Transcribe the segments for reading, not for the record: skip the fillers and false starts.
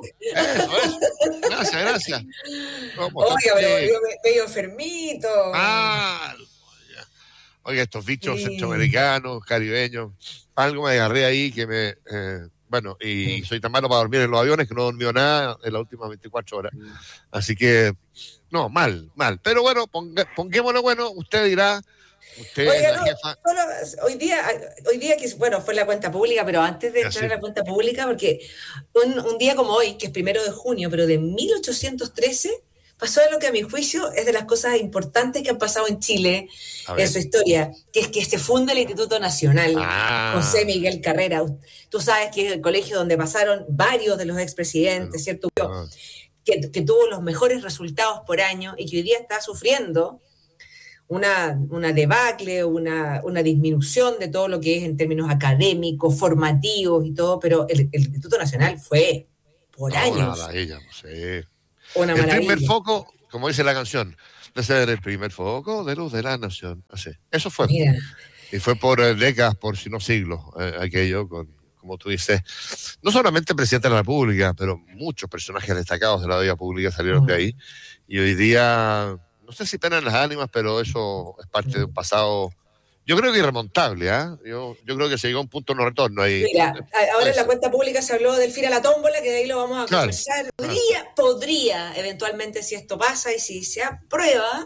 Eso. Gracias. ¿Cómo está Oiga, pero usted? yo medio enfermito. Ah, oiga, estos bichos Sí. centroamericanos, caribeños, algo me agarré ahí que bueno, y soy tan malo para dormir en los aviones que no dormió nada en las últimas 24 horas. Así que, no, mal. Pero bueno, pongámoslo bueno, usted dirá, usted es Oiga, la no, jefa, solo hoy día que, bueno, fue la cuenta pública, pero antes de entrar así, a la cuenta pública, porque un día como hoy, que es 1 de junio, pero de 1813, pasó lo que a mi juicio es de las cosas importantes que han pasado en Chile a en ver. su historia, que es que se funda el Instituto Nacional José Ah, Miguel Carrera. Tú sabes que es el colegio donde pasaron varios de los expresidentes, bueno, ¿cierto? ah, Que tuvo los mejores resultados por año y que hoy día está sufriendo una debacle, una disminución de todo lo que es en términos académicos, formativos y todo, pero el Instituto Nacional fue por no, una años maravilla, no sé. una El primer maravilla. foco, como dice la canción, de ser el primer foco de luz de la nación. Así. Eso fue. Mira, Y fue por décadas, por si no siglos, aquello, como tú dices. No solamente el presidente de la República, pero muchos personajes destacados de la vida pública salieron de ahí. Y hoy día, no sé si penan las ánimas, pero eso es parte de un pasado, yo creo que irremontable. Yo creo que se llegó a un punto de no retorno ahí. mira, ahora Puede en la ser. cuenta pública se habló del fin a la tómbola, que de ahí lo vamos a Claro, conversar. claro. Podría, eventualmente, si esto pasa y si se aprueba,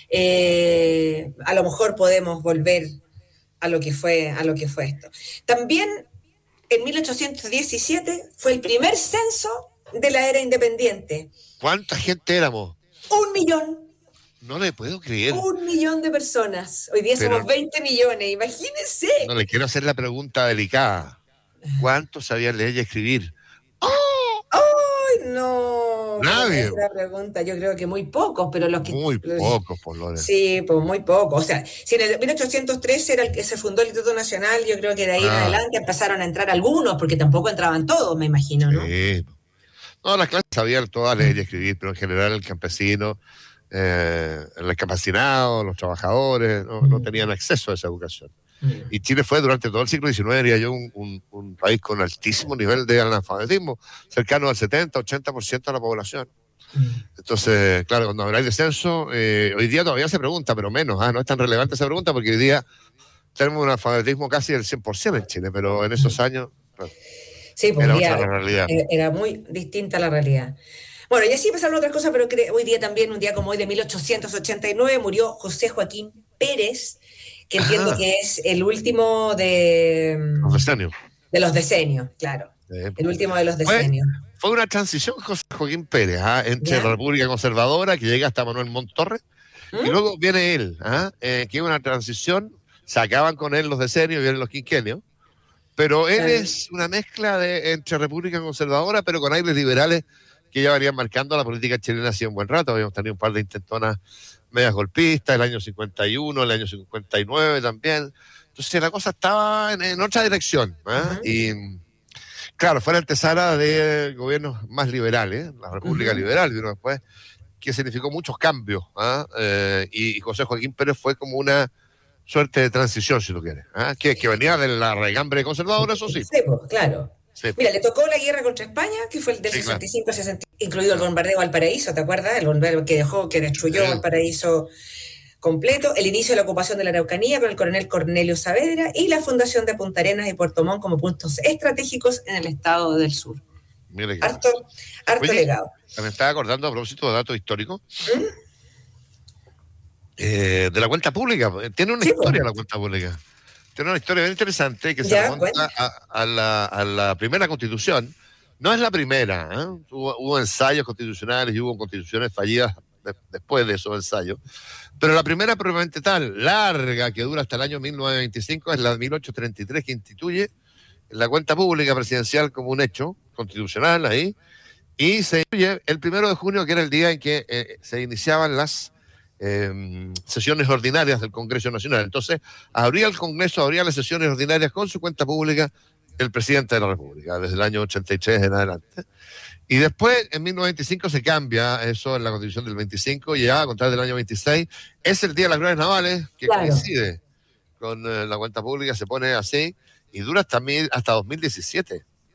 a lo mejor podemos volver a lo que fue esto. También en 1817 fue el primer censo de la era independiente. ¿Cuánta gente éramos? 1 millón, No le puedo creer, 1 millón de personas. Hoy día pero somos 20 millones, imagínense. no le quiero hacer la pregunta delicada. ¿Cuántos sabían leer y escribir? ¡Oh! ¡Ay, no! ¿Cómo me Nadie. hace la pregunta? Yo creo que muy pocos, pero los que... Muy pocos, por Loren. Sí, pues muy pocos. O sea, si en el 1813 era el que se fundó el Instituto Nacional, yo creo que de ahí en Ah, adelante empezaron a entrar algunos, porque tampoco entraban todos, me imagino, ¿no? sí. No, las clases sabían todas leer y escribir, pero en general el campesino, el campesinado, los trabajadores, no tenían acceso a esa educación. Y Chile fue durante todo el siglo XIX, diría yo, un país con altísimo nivel de analfabetismo, cercano al 70-80% de la población. Entonces, claro, cuando habláis de censo, hoy día todavía se pregunta, pero menos, no es tan relevante esa pregunta porque hoy día tenemos un analfabetismo casi del 100% en Chile, pero en esos años Sí, pues era hoy otra día la realidad. era muy distinta la realidad. Bueno, y así pasaron otras cosas, pero hoy día también, un día como hoy de 1889, murió José Joaquín Pérez, que entiendo Ah, que es el último de, profesional. de los decenios, claro. El último de los Fue, decenios. fue una transición José Joaquín Pérez, entre la ¿Ya? República Conservadora, que llega hasta Manuel Montorres, y ¿Mm? luego viene él, que es una transición, se acaban con él los decenios, vienen los quinquenios, pero él Claro. es una mezcla entre República Conservadora, pero con aires liberales que ya venían marcando la política chilena hace un buen rato. Habíamos tenido un par de intentonas medias golpistas, el año 51, el año 59 también. Entonces la cosa estaba en otra dirección. Ujú, Y claro, fue la antesala de gobiernos más liberales, la República ujú. Liberal vino después, que significó muchos cambios. Y José Joaquín Pérez fue como una suerte de transición, si tú quieres, que venía de la regambre conservadora, eso sí. Sí, pues, claro. Sí, Mira, le tocó la guerra contra España, que fue el del sí, claro. 65 al 60, incluido el claro. bombardeo al Valparaíso, ¿te acuerdas? El bombardeo que destruyó Sí. Valparaíso completo, el inicio de la ocupación de la Araucanía con el coronel Cornelio Saavedra y la fundación de Punta Arenas y Puerto Montt como puntos estratégicos en el estado del sur. Mire qué Harto, cosa. harto Oye, legado. me estaba acordando a propósito de datos históricos, ¿Mm? de la cuenta pública. Tiene una Sí, pues. historia la cuenta pública. Tiene una historia bien interesante que se Ya, remonta bueno. a la primera constitución. No es la primera, hubo ensayos constitucionales y hubo constituciones fallidas después de esos ensayos. Pero la primera probablemente tal, larga, que dura hasta el año 1925, es la de 1833, que instituye la cuenta pública presidencial como un hecho constitucional ahí. Y se incluye el 1 de junio, que era el día en que se iniciaban las sesiones ordinarias del Congreso Nacional. Entonces, abría el Congreso, abría las sesiones ordinarias con su cuenta pública el presidente de la República, desde el año 83 en adelante. Y después, en 1925, se cambia eso en la Constitución del 25, y ya a contar del año 26, es el Día de las Glorias Navales, que Claro. coincide con la cuenta pública, se pone así, y dura hasta 2017.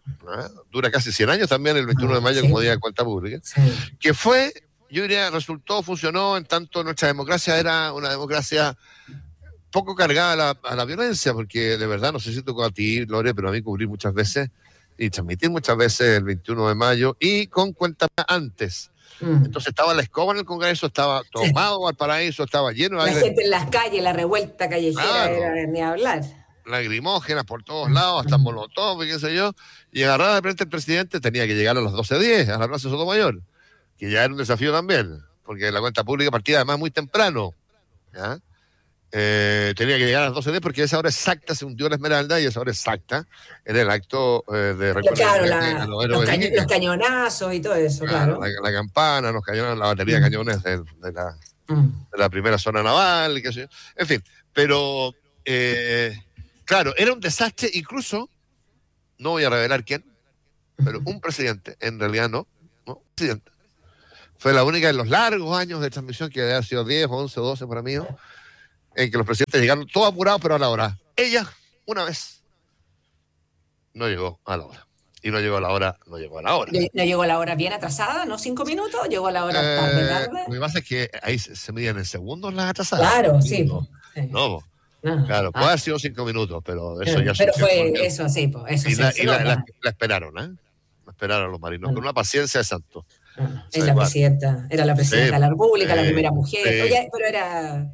dura casi 100 años también el 21 de mayo sí, como día de cuenta pública, sí. que fue, yo diría, funcionó en tanto nuestra democracia era una democracia poco cargada a la violencia, porque de verdad, no sé si tocó a ti, Lore, pero a mí cubrir muchas veces y transmitir muchas veces el 21 de mayo y con cuenta antes. Entonces estaba la escoba en el Congreso, estaba tomado Valparaíso, estaba lleno de La gente en las calles, la revuelta callejera, claro, era ni hablar. lagrimógenas por todos lados, hasta molotov y qué sé yo, y agarrada de frente el presidente tenía que llegar a las 12:10 a la Plaza Sotomayor, que ya era un desafío también, porque la cuenta pública partía además muy temprano, ¿ya? Tenía que llegar a las 12:10 porque a esa hora exacta se hundió la Esmeralda y esa hora exacta era el acto de recuerdo Claro, a los héroes de los cañonazos y todo eso, claro, claro. la campana, los cañones, la batería de cañones de la primera zona naval, y qué sé yo. En fin, pero claro, era un desastre, incluso, no voy a revelar quién, pero un presidente, en realidad no, presidente. Fue la única en los largos años de transmisión, que había sido 10, 11 o 12 para mí, en que los presidentes llegaron todos apurados, pero a la hora. Ella, una vez, no llegó a la hora. Y no llegó a la hora, no llegó a la hora. No llegó a la hora bien atrasada, no 5 minutos, llegó a la hora tarde. Lo que pasa es que ahí se medían en segundos las atrasadas. Claro, sí. No, claro, puede haber sido 5 minutos, pero eso ya pero fue eso, sí, eso y sí. la esperaron, ¿eh? La esperaron los marinos, con una paciencia de santo. Es la presidenta, era la presidenta de la República, la primera mujer, pero era...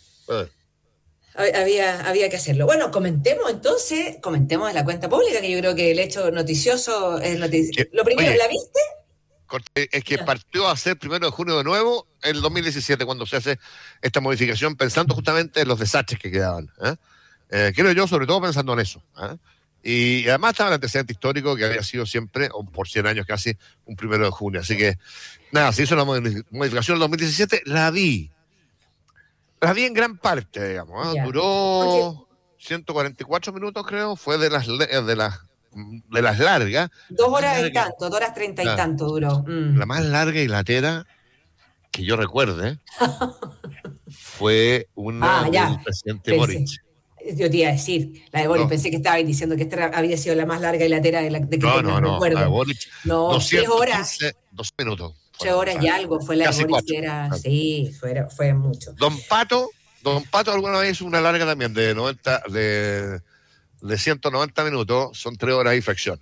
Había que hacerlo. Bueno, comentemos de la cuenta pública, que yo creo que el hecho noticioso es noticioso. Lo primero, ¿la viste? Es que partió a ser 1 de junio de nuevo el 2017, cuando se hace esta modificación, pensando justamente en los desastres que quedaban. Creo yo, sobre todo pensando en eso. Y además estaba el antecedente histórico que había sido siempre, o por 100 años casi, un 1 de junio. Así que, nada, se hizo la modificación en el 2017, la vi en gran parte, digamos. Duró 144 minutos, creo, fue de las largas. 2 horas y tanto, 2 horas 30 y tanto duró. La más larga y latera que yo recuerde fue una del presidente Boric. Yo te iba a decir, la de Boric, pensé que estabais diciendo que esta había sido la más larga y latera de que no, la de Boric. No, 3 horas. 12 minutos. 3 horas y algo fue la de Boric, era, sí, fue mucho. Don Pato alguna vez hizo una larga también de 190 minutos, son 3 horas y fracción.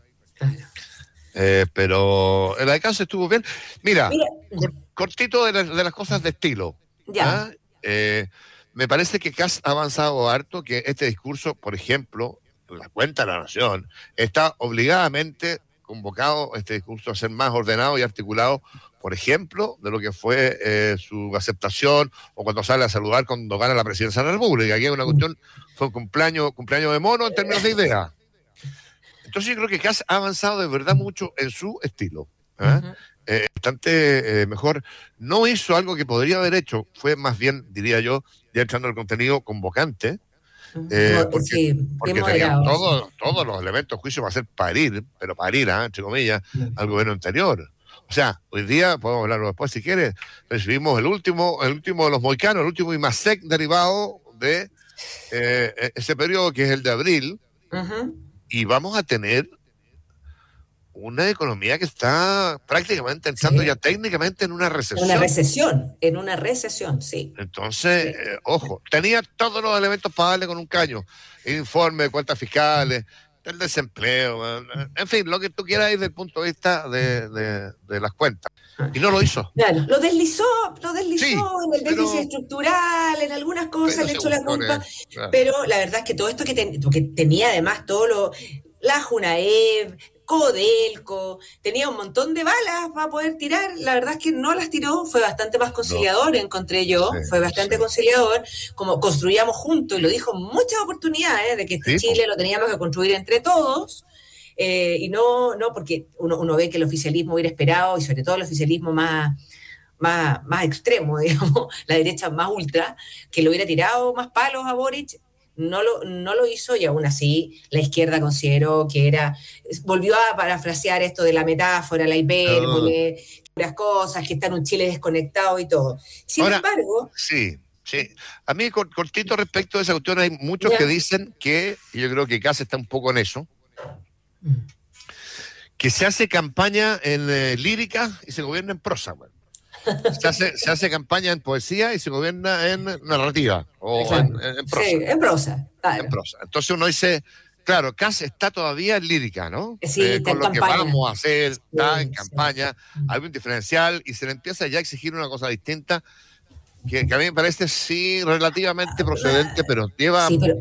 Pero el alcance estuvo bien. Mira. Cortito de las cosas de estilo. Ya. Me parece que Kast ha avanzado harto, que este discurso, por ejemplo, la cuenta de la Nación, está obligadamente convocado este discurso a ser más ordenado y articulado, por ejemplo, de lo que fue su aceptación o cuando sale a saludar cuando gana la presidencia de la República. Aquí es una cuestión, fue un cumpleaños de mono en términos de idea. Entonces yo creo que Kast ha avanzado de verdad mucho en su estilo. Bastante mejor. No hizo algo que podría haber hecho, fue más bien, diría yo, ya echando el contenido convocante, porque tenían todos los elementos de juicio para hacer parir, entre comillas, al gobierno anterior. O sea, hoy día, podemos hablarlo después si quieres, recibimos el último de los moicanos, el último IMASEC derivado de ese periodo que es el de abril, y vamos a tener una economía que está prácticamente entrando ya técnicamente en una recesión. En una recesión, sí. Entonces, ojo, tenía todos los elementos para darle con un caño. Informe de cuentas fiscales, del desempleo, en fin, lo que tú quieras desde el punto de vista de las cuentas. Y no lo hizo. Claro, lo deslizó sí, en el déficit estructural, en algunas cosas le echó la culpa, pero la verdad es que todo esto porque tenía además la Junaev, Codelco, tenía un montón de balas para poder tirar, la verdad es que no las tiró, fue bastante más conciliador, encontré yo, fue bastante conciliador, como construíamos juntos, y lo dijo en muchas oportunidades, de que Chile lo teníamos que construir entre todos, y no porque uno ve que el oficialismo hubiera esperado, y sobre todo el oficialismo más extremo, digamos, la derecha más ultra, que le hubiera tirado más palos a Boric. No lo hizo, y aún así la izquierda consideró que volvió a parafrasear esto de la metáfora, la hipérbole, las cosas, que está en un Chile desconectado y todo. Sin embargo... Sí. A mí, cortito respecto de esa cuestión, hay muchos que dicen que, y yo creo que Kast está un poco en eso, que se hace campaña en lírica y se gobierna en prosa, bueno. Se hace campaña en poesía y se gobierna en narrativa o Claro. en prosa. Sí, en prosa, claro. En prosa. Entonces uno dice, claro, Kass está todavía en lírica, ¿no? Sí, está en Con lo que campaña. vamos a hacer, está en Sí, sí. campaña, hay un diferencial y se le empieza ya a exigir una cosa distinta que a mí me parece sí relativamente procedente, pero Sí, pero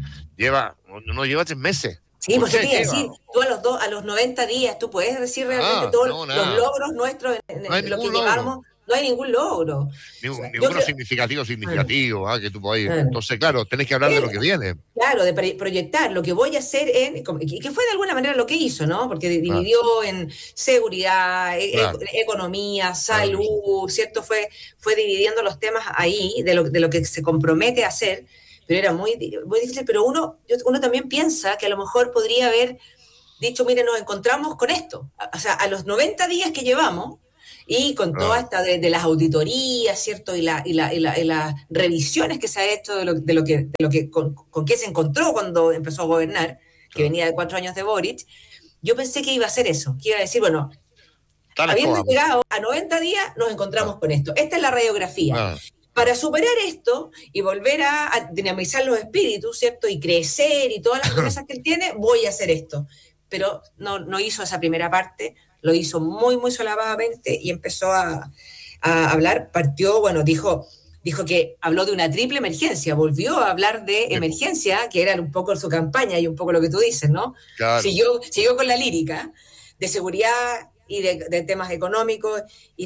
no lleva 3 meses. sí, ¿Por pues yo qué te iba a lleva? decir, tú a los 90 días, tú puedes decir realmente todos No, los nada. logros nuestros No hay en lo que ningún logro. llevamos, no hay ningún logro. O sea, yo Ninguno creo, significativo, que tú puedas ir. claro. Entonces, claro, tenés que hablar de lo que viene. Claro, de proyectar lo que voy a hacer que fue de alguna manera lo que hizo, ¿no? Porque Claro, dividió en seguridad, claro, economía, claro, sí. salud, ¿cierto? Fue dividiendo los temas ahí de lo que se compromete a hacer, pero era muy difícil, pero uno también piensa que a lo mejor podría haber dicho, mire, nos encontramos con esto. O sea, a los 90 días que llevamos y con toda Claro, esta de las auditorías, ¿cierto? Y las revisiones que se ha hecho de lo que con qué se encontró cuando empezó a gobernar, que claro. venía de 4 años de Boric, yo pensé que iba a hacer eso, que iba a decir, bueno, Tales habiendo cosas. llegado a 90 días, nos Claro, encontramos con esto. Esta es la radiografía. claro. Para superar esto y volver a dinamizar los espíritus, ¿cierto? Y crecer y todas las promesas que él tiene, voy a hacer esto. Pero no hizo esa primera parte, lo hizo muy solapadamente y empezó a hablar, partió, bueno, dijo que habló de una triple emergencia, volvió a hablar de Sí, po, emergencia, que era un poco su campaña y un poco lo que tú dices, ¿no? claro. Siguió con la lírica de seguridad y de temas económicos y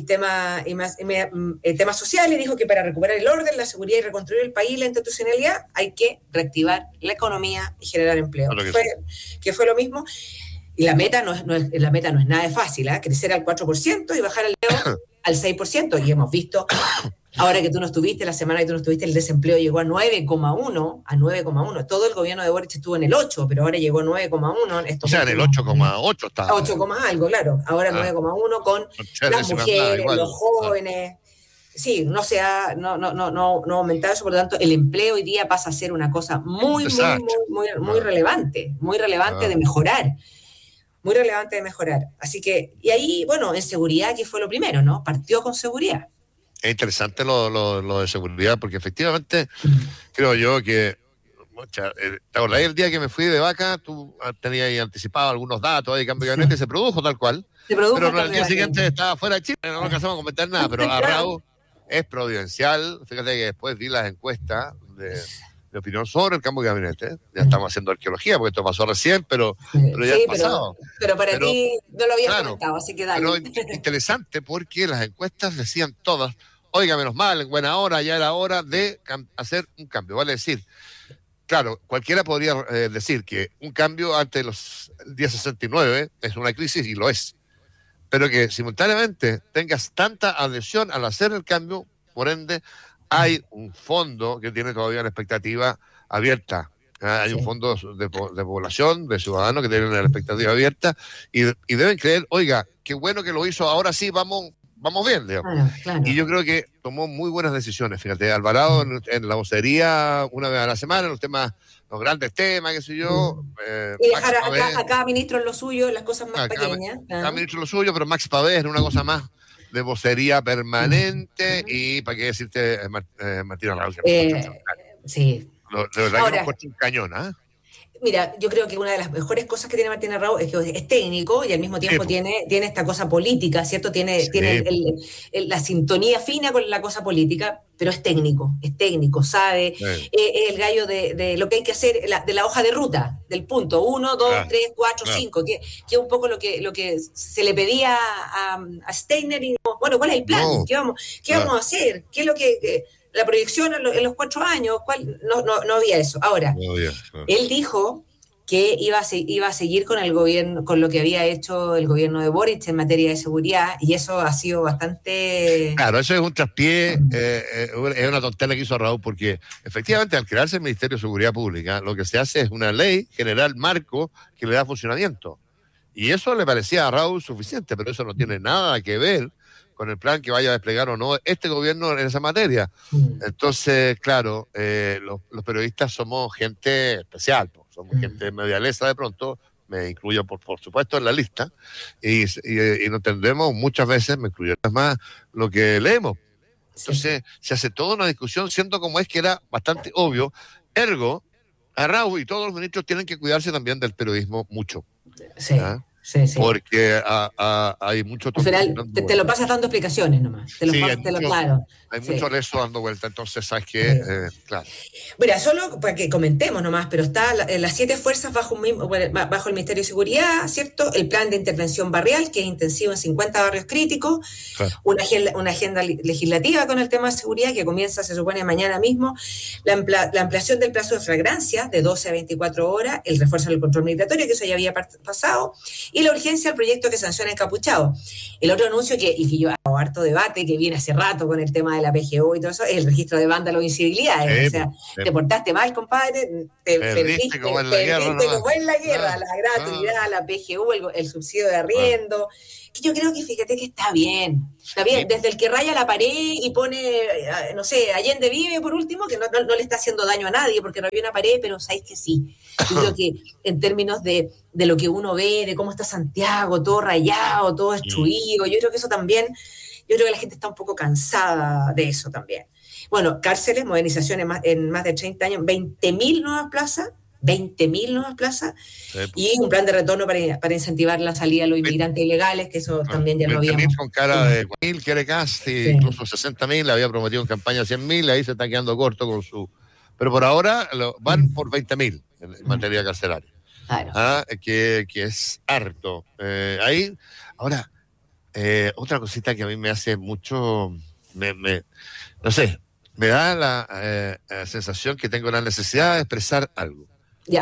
temas sociales. Dijo que para recuperar el orden, la seguridad y reconstruir el país y la institucionalidad hay que reactivar la economía y generar empleo. Claro que sí. Que fue lo mismo. Y la meta no es nada de fácil, ¿eh? Crecer al 4% y bajar el empleo al 6%. Y hemos visto, ahora que tú no estuviste, la semana que tú no estuviste, el desempleo llegó a 9,1. Todo el gobierno de Boric estuvo en el 8, pero ahora llegó a 9,1 en O estos sea, en el últimos 8,8 está. 8, algo, claro. Ahora Ah, 9,1 con son 3 décimas más, mujeres, los igual. jóvenes. Sí, no ha aumentado eso, por lo tanto, el empleo hoy día pasa a ser una cosa Un desastre. Ah, muy relevante ah. de mejorar, muy relevante de mejorar. Así que, y ahí, bueno, en seguridad, que fue lo primero, ¿no? Partió con seguridad. Es interesante lo de seguridad, porque efectivamente creo yo que. ¿Te acordás el día que me fui de vaca? Tú tenías ahí anticipado algunos datos de cambio de gabinete, se produjo tal cual, Se produjo pero el no, el cambio día de siguiente gabinete. estaba fuera de Chile, no alcanzamos a comentar nada, pero Claro. Arrau es providencial. Fíjate que después vi las encuestas de opinión sobre el cambio de gabinete. Ya estamos haciendo arqueología, porque esto pasó recién, pero ya es Sí, pasado. pero para Pero, ti no lo habías claro, comentado, así que pero dale. interesante porque las encuestas decían todas, oiga, menos mal, en buena hora, ya era hora de hacer un cambio. Vale decir, claro, cualquiera podría decir que un cambio antes de los 1069 es una crisis y lo es, pero que simultáneamente tengas tanta adhesión al hacer el cambio, por ende, hay un fondo que tiene todavía una expectativa abierta. Hay un Sí, fondo de población, de ciudadanos que tienen la expectativa abierta y deben creer, oiga, qué bueno que lo hizo, ahora sí vamos bien, digamos. claro. Y yo creo que tomó muy buenas decisiones. Fíjate, Alvarado en la vocería una vez a la semana, los grandes temas, qué sé yo. Y Max dejar Pavés, a cada ministro en lo suyo, en las cosas más cada, pequeñas. cada ministro lo suyo, pero Max Pavés era una cosa más de vocería permanente y, ¿para qué decirte, Martín Arrau, que lo encuentro Eh, extraordinario? sí. De verdad que lo Ahora, encuentro un cañón, ¿ah? mira, yo creo que una de las mejores cosas que tiene Martín Arrau es que es técnico y al mismo Sí, tiempo po. tiene esta cosa política, ¿cierto? Tiene Sí, po. la sintonía fina con la cosa política, pero es técnico, sabe, es el gallo de lo que hay que hacer, de la hoja de ruta, del punto 1, 2, Claro, 3, 4, claro. 5, que es un poco lo que se le pedía a Steiner y, bueno, ¿cuál es el plan? No, ¿Qué claro. vamos a hacer? ¿Qué es lo que la proyección en los 4 años? No había eso. Ahora, No, ya, claro. él dijo que iba a seguir con el gobierno, con lo que había hecho el gobierno de Boric en materia de seguridad, y eso ha sido bastante. Claro, eso es un traspié, es una tontera que hizo Raúl, porque efectivamente al crearse el Ministerio de Seguridad Pública, lo que se hace es una ley general marco que le da funcionamiento. Y eso le parecía a Raúl suficiente, pero eso no tiene nada que ver con el plan que vaya a desplegar o no este gobierno en esa materia. Entonces, claro, los periodistas somos gente especial, somos gente medialesa de pronto, me incluyo por supuesto en la lista, y no entendemos muchas veces, me incluyo más, lo que leemos. Entonces se hace toda una discusión, siendo como es que era bastante obvio, ergo, Arrau y todos los ministros tienen que cuidarse también del periodismo mucho. Sí. ¿Ah? Sí. Porque hay mucho... Al final te lo pasas dando explicaciones nomás. Claro. Hay mucho de eso dando vuelta, entonces, ¿sabes qué? Claro. Mira, solo para que comentemos nomás, pero está las 7 fuerzas bajo el Ministerio de Seguridad, ¿cierto? El plan de intervención barrial, que es intensivo en 50 barrios críticos, claro. Una agenda legislativa con el tema de seguridad que comienza, se supone, mañana mismo, la ampliación del plazo de flagrancia de 12 a 24 horas, el refuerzo del control migratorio, que eso ya había pasado, y la urgencia al proyecto que sanciona Encapuchado. El otro anuncio que yo hago harto debate, que viene hace rato con el tema de la PGO y todo eso, es el registro de vándalos e incivilidades. O sea, te portaste mal, compadre, te perdiste como en la guerra, la gratuidad, la PGO, el subsidio de arriendo, que yo creo que fíjate que está bien, desde el que raya la pared y pone, no sé, Allende vive por último, que no le está haciendo daño a nadie porque rayó una pared, pero sabéis que sí. Yo creo que en términos de lo que uno ve, de cómo está Santiago, todo rayado, todo destruido, yo creo que eso también, yo creo que la gente está un poco cansada de eso también. Bueno, cárceles, modernizaciones en más de 30 años, 20.000 nuevas plazas, sí. Y un plan de retorno para incentivar la salida de los inmigrantes ilegales, que eso también ya lo habíamos. 20.000 con cara de 4.000, quiere casi, incluso 60.000, había prometido en campaña 100.000, ahí se está quedando corto con su... Pero por ahora van por 20.000 en materia carcelaria. Claro. Que es harto. Ahora, otra cosita que a mí me hace mucho... no sé, me da la sensación que tengo la necesidad de expresar algo. Ya.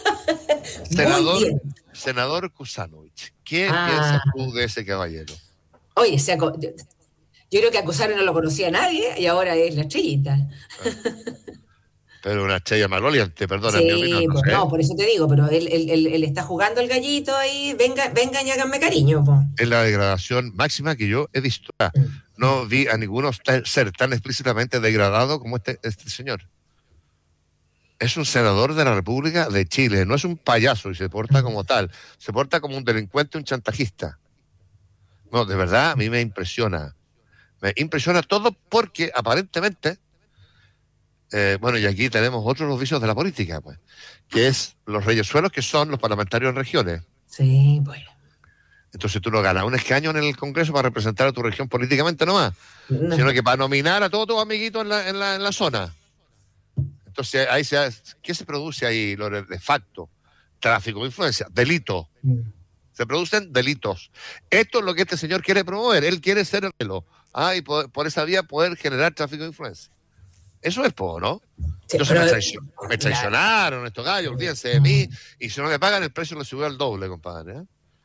Senador Kuzanovich, ¿qué piensas tú de ese caballero? Oye, yo creo que a Kuzanovich no lo conocía nadie y ahora es la estrellita. Pero una estrella maloliente, perdona. Sí, mi opinión, no, no, por eso te digo, pero él está jugando el gallito ahí, venga y háganme cariño. Po. Es la degradación máxima que yo he visto. No vi a ninguno ser tan explícitamente degradado como este señor. Es un senador de la República de Chile, no es un payaso y se porta como tal, se porta como un delincuente, un chantajista. No, de verdad, a mí me impresiona todo porque aparentemente, bueno, y aquí tenemos otros los vicios de la política, pues, que es los reyesuelos que son los parlamentarios en regiones. Sí, bueno. Entonces tú no ganas un escaño en el Congreso para representar a tu región políticamente nomás, sino que para nominar a todos tus amiguitos en la zona. Entonces, ¿qué se produce ahí? Lo de facto, tráfico de influencia, delito. Se producen delitos. Esto es lo que este señor quiere promover. Él quiere ser el velo. Y por esa vía poder generar tráfico de influencia. Eso es ¿no? Sí, entonces me traicionaron estos gallos, olvídense de mí, y si no me pagan el precio lo subió al doble, compadre.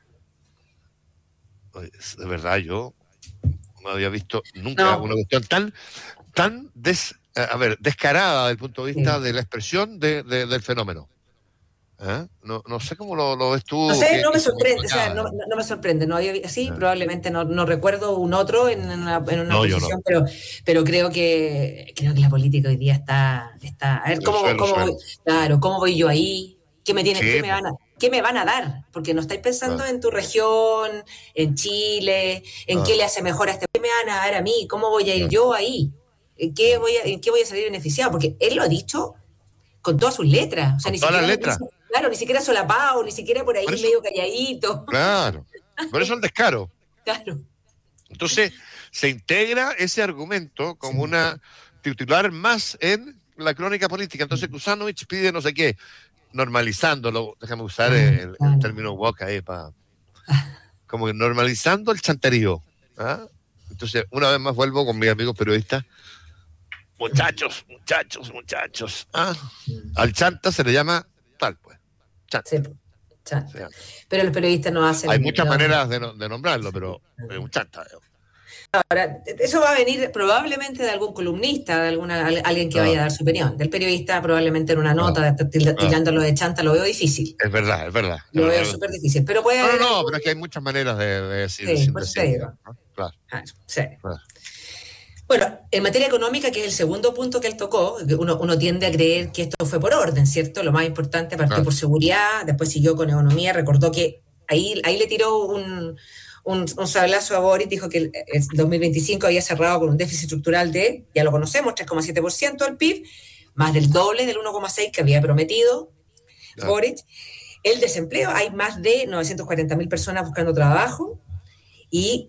De verdad, yo no había visto nunca una cuestión tan descarada desde el punto de vista de la expresión del fenómeno. No sé cómo lo ves tú. No sé, no me sorprende, no me sorprende. No había, sí, probablemente no recuerdo un otro en una posición, pero creo que la política hoy día está a ver, ¿cómo voy yo ahí? ¿Qué me van a dar? Porque no estáis pensando en tu región, en Chile, en qué le hace mejor a este. ¿Qué me van a dar a mí? ¿Cómo voy a ir yo ahí? ¿En qué voy a salir beneficiado? Porque él lo ha dicho con todas sus letras. O sea, con todas las letras. Claro, ni siquiera solapado, ni siquiera por ahí medio calladito. Claro, por eso el descaro. Claro. Entonces, se integra ese argumento como una titular más en la crónica política. Entonces, Kuzanovich pide no sé qué, normalizándolo, déjame usar el término woke ahí, como que normalizando el chanterío. Entonces, una vez más vuelvo con mis amigos periodistas. Muchachos. Al chanta se le llama tal, pues. Chanta. Sí, chanta. Pero los periodistas no hacen... Hay muchas maneras de nombrarlo, pero es un chanta. Ahora, eso va a venir probablemente de algún columnista, de alguien que vaya a dar su opinión. Del periodista probablemente en una nota tirándolo de chanta lo veo difícil. Es verdad. Lo veo súper difícil. Pero puede haber pero es que hay muchas maneras de decir. Sí, por eso te digo. ¿no? Claro. Sí. Claro. Bueno, en materia económica, que es el segundo punto que él tocó, uno tiende a creer que esto fue por orden, ¿cierto? Lo más importante, partió Claro, por seguridad, después siguió con economía, recordó que ahí le tiró un sablazo a Boric, dijo que el 2025 había cerrado con un déficit estructural de, ya lo conocemos, 3,7% del PIB, más del doble del 1,6% que había prometido claro. Boric. El desempleo, hay más de 940.000 personas buscando trabajo, y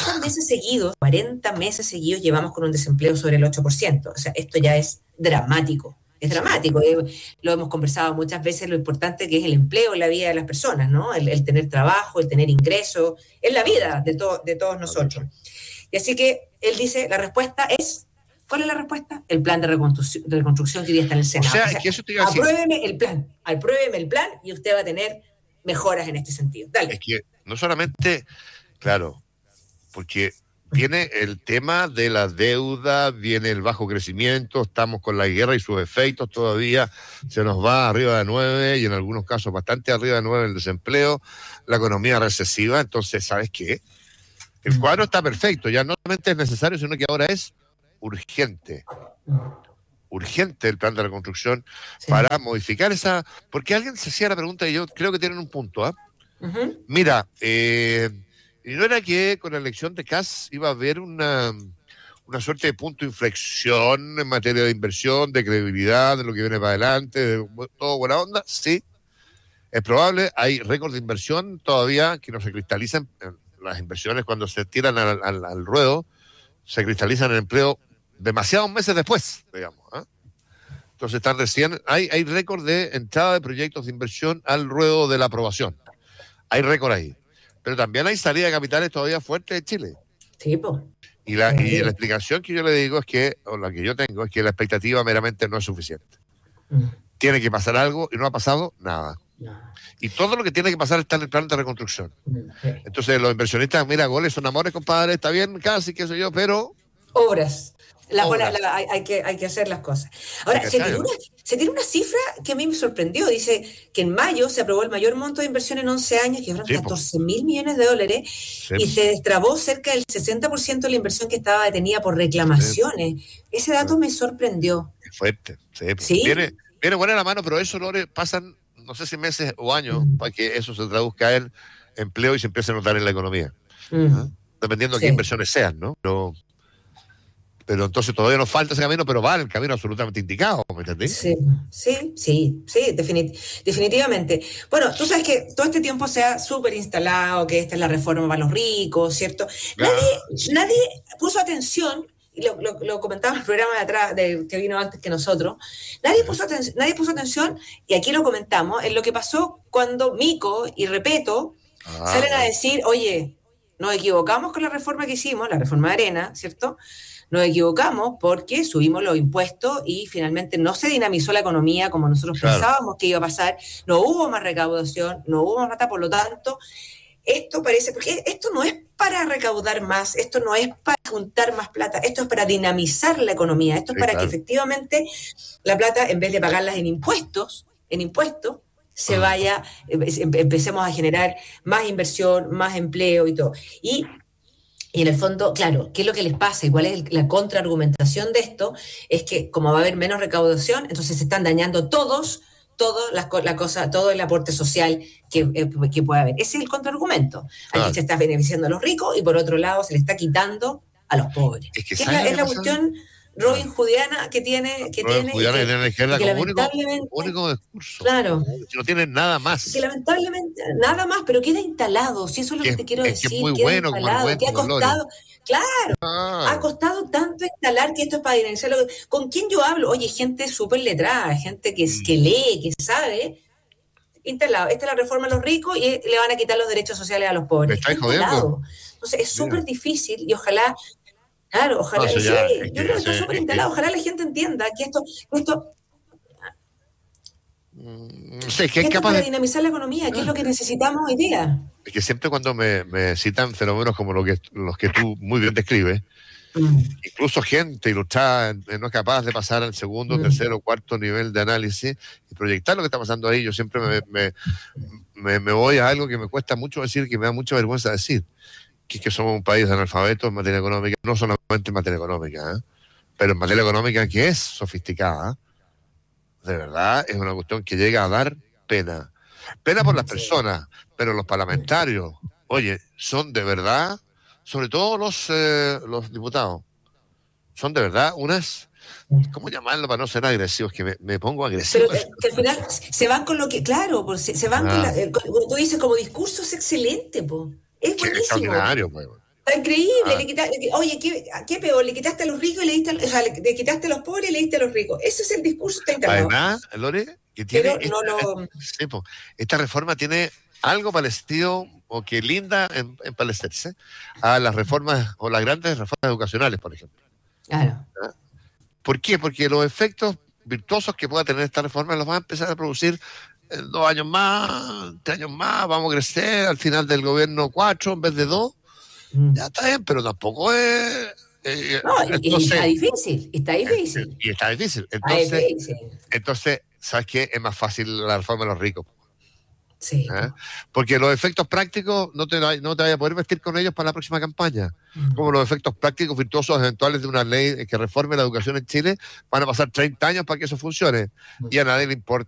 40 meses seguidos llevamos con un desempleo sobre el 8%. O sea, esto ya es dramático. Es Sí, dramático. Lo hemos conversado muchas veces, lo importante que es el empleo en la vida de las personas, ¿no? El tener trabajo, el tener ingresos, en la claro, vida de todos claro. nosotros. Y así que él dice, la respuesta es, ¿cuál es la respuesta? El plan de reconstrucción que hoy día está en el O Senado. O sea, es sea, que eso te iba a decir, apruébeme el plan y usted va a tener mejoras en este sentido. es Dale. que no solamente, claro, porque viene el tema de la deuda, viene el bajo crecimiento, estamos con la guerra y sus efectos todavía, se nos va arriba de 9 y en algunos casos bastante arriba de 9 el desempleo, la economía recesiva, entonces, ¿sabes qué? El cuadro está perfecto, ya no solamente es necesario, sino que ahora es urgente. Urgente el plan de reconstrucción Sí. para modificar esa, porque alguien se hacía la pregunta y yo creo que tienen un punto, ¿ah? Ujú. Mira, y no era que con la elección de Kass iba a haber una suerte de punto de inflexión en materia de inversión, de credibilidad, de lo que viene para adelante, de todo buena onda, sí, es probable, hay récord de inversión todavía que no se cristalizan, las inversiones cuando se tiran al ruedo, se cristalizan en empleo demasiados meses después, digamos, ¿ah? Entonces están recién, hay récord de entrada de proyectos de inversión al ruedo de la aprobación. Hay récord ahí. Pero también hay salida de capitales todavía fuerte de Chile. Sí, pues. Y la explicación que yo le digo es que, o la que yo tengo, es que la expectativa meramente no es suficiente. Mm, Tiene que pasar algo y no ha pasado nada. no, Y todo lo que tiene que pasar está en el plan de reconstrucción. sí. Entonces los inversionistas, mira, goles son amores, compadre, está bien, casi, qué sé yo, pero Obras. obras. Hay que hacer las cosas. ¿Me Ahora, cachai, no? se tiene una cifra que a mí me sorprendió. Dice que en mayo se aprobó el mayor monto de inversión en 11 años, que fueron Sí, pues. 14.000 millones de dólares, Sí, y se destrabó cerca del 60% de la inversión que estaba detenida por sí, reclamaciones. Ese dato me sorprendió. es fuerte. Sí, pues. ¿Sí? Viene buena la mano, pero eso, Lore, pasan, no sé si meses o años para Mm, que eso se traduzca en empleo y se empiece a notar en la economía. ¿Ah? mm, Dependiendo de qué sí. inversiones sean, ¿no? Pero entonces todavía nos falta ese camino, pero va en el camino absolutamente indicado, ¿me entendí? Sí, definitivamente. Bueno, tú sabes que todo este tiempo se ha súper instalado que esta es la reforma para los ricos, ¿cierto? Ah, Nadie puso atención, y lo comentaba en el programa de atrás, que vino antes que nosotros, nadie puso atención, y aquí lo comentamos, en lo que pasó cuando Mico y Repeto salen a bueno, decir, oye, nos equivocamos con la reforma que hicimos, la reforma de Arena, ¿cierto? Nos equivocamos porque subimos los impuestos y finalmente no se dinamizó la economía como nosotros claro, pensábamos que iba a pasar, no hubo más recaudación, no hubo más plata, por lo tanto, esto parece, porque esto no es para recaudar más, esto no es para juntar más plata, esto es para dinamizar la economía, esto es sí, para que claro. efectivamente la plata, en vez de pagarlas en impuestos, se Ah, vaya, empecemos a generar más inversión, más empleo y todo. Y en el fondo, claro, ¿qué es lo que les pasa? Igual es la contraargumentación de esto, es que como va a haber menos recaudación, entonces se están dañando todo el aporte social que puede haber. Ese es el contraargumento. Aquí claro. se está beneficiando a los ricos y por otro lado se le está quitando a los pobres. Es que Que ¿sabes lo es que la pasa? cuestión Ah, Robin Hoodiana que tiene, Julián que tiene la y izquierda que como lamentablemente, único discurso. claro, Si no tiene nada y que más. lamentablemente nada más, pero queda instalado, si eso es lo que te quiero Es que es muy decir, queda bueno como instalado, que ha argumento, Lore. costado, claro, ha Claro. costado tanto instalar que esto es para dinamizarlo. ¿Con quién yo hablo? Oye, gente súper letrada, gente que Mm, lee, que sabe. Instalado. Esta es la reforma a los ricos y le van a quitar los derechos sociales a los ¿Me pobres. Está estáis jodiendo? instalado. Entonces es Mira. súper difícil y ojalá, claro, No, ojalá, eso sí, ya, yo creo que está súper instalado. Ojalá la gente entienda sí, es que que es esto es capaz para de. dinamizar la economía, que es lo que necesitamos hoy día. Es que siempre cuando me citan fenómenos como los que tú muy bien describes, Mm, incluso gente ilustrada no es capaz de pasar al segundo, mm, tercero, cuarto nivel de análisis y proyectar lo que está pasando ahí, yo siempre me voy a algo que me cuesta mucho decir, que me da mucha vergüenza decir, que es que somos un país de analfabetos en materia económica, no solamente en materia económica, pero en materia económica que es sofisticada, de verdad, es una cuestión que llega a dar pena. Pena por las personas, pero los parlamentarios, oye, son de verdad, sobre todo los diputados, son de verdad unas, ¿cómo llamarlo para no ser agresivos? Que me pongo agresivo. Pero que al final se van con lo que, claro, pues se van con Ah, tú dices, como discurso es excelente, pues. Es qué buenísimo. extraordinario, pues. Está increíble, Ah, oye, ¿qué peor? Le quitaste a los ricos y le diste o sea, le quitaste a los pobres y le diste a los ricos. Ese es el discurso, está instalado. además, Lore, que tiene Pero no lo... sí, po, esta reforma tiene algo parecido o que linda en parecerse a las reformas o las grandes reformas educacionales, por ejemplo. Claro. ¿Ah? ¿Por qué? Porque los efectos virtuosos que pueda tener esta reforma los van a empezar a producir en 2 años más, 3 años más, vamos a crecer, al final del gobierno 4 en vez de 2. Ya está bien, pero tampoco es... No, y está entonces, difícil, está difícil. y está difícil. Está difícil. Entonces, ¿sabes qué? Es más fácil la reforma de los ricos. Sí, ¿Eh? pues. Porque los efectos prácticos no te vayas a poder vestir con ellos para la próxima campaña. Como los efectos prácticos virtuosos eventuales de una ley que reforme la educación en Chile, van a pasar 30 años para que eso funcione. Y a nadie le importa